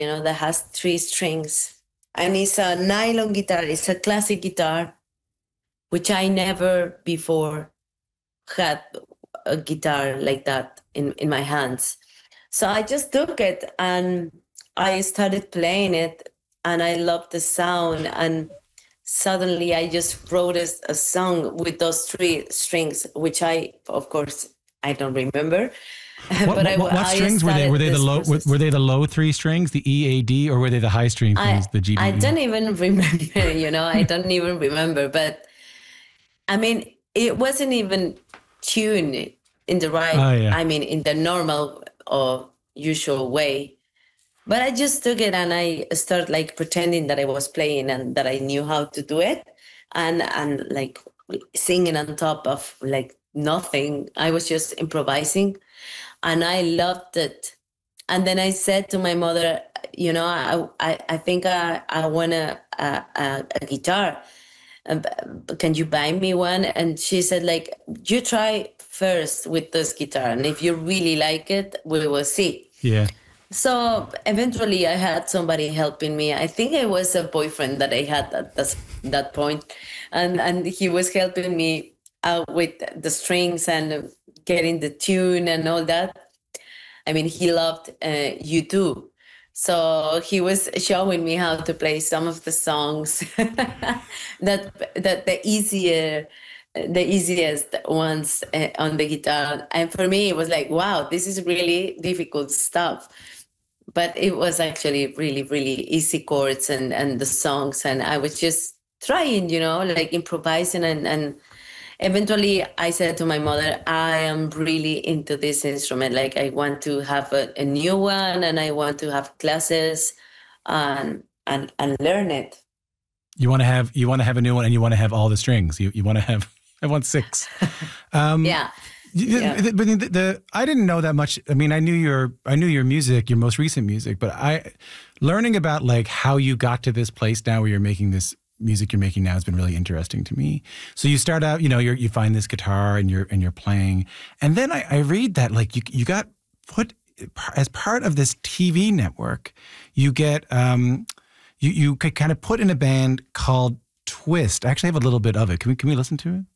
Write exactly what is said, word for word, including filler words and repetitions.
you know, that has three strings. And it's a nylon guitar. It's a classic guitar, which I never before had a guitar like that in, in my hands. So I just took it and I started playing it, and I loved the sound. And suddenly I just wrote a, a song with those three strings, which I, of course, I don't remember. What, but what, what, I, what I strings were they? Were they the low? Were, process. were they the low three strings, the E, A, D, or were they the high string strings, I, the G, B, E? I don't even remember. You know, I don't even remember. But I mean, it wasn't even tuned in the right. Oh, yeah. I mean, in the normal or usual way. But I just took it and I started like pretending that I was playing and that I knew how to do it, and and like singing on top of like nothing. I was just improvising. And I loved it. And then I said to my mother, you know, I I, I think I, I want a, a, a guitar. Um, can you buy me one? And she said, like, you try first with this guitar. And if you really like it, we will see. Yeah. So eventually I had somebody helping me. I think it was a boyfriend that I had at that, that point. And, and he was helping me out with the strings and getting the tune and all that. I mean, he loved uh, U two. So he was showing me how to play some of the songs that that the easier, the easiest ones uh, on the guitar. And for me, it was like, wow, this is really difficult stuff. But it was actually really, really easy chords and, and the songs. And I was just trying, you know, like improvising and, and eventually I said to my mother, I am really into this instrument. Like I want to have a, a new one and I want to have classes and, and, and learn it. You want to have, you want to have a new one and you want to have all the strings. You, you want to have, I want six. Um, yeah. The, yeah. the, the, the, the, I didn't know that much. I mean, I knew your, I knew your music, your most recent music, but I, learning about like how you got to this place now where you're making this music you're making now has been really interesting to me. So you start out, you know, you you find this guitar and you're and you're playing, and then I, I read that like you you got put as part of this T V network. You get um, you you could kind of put in a band called Twist. I actually have a little bit of it. Can we can we listen to it?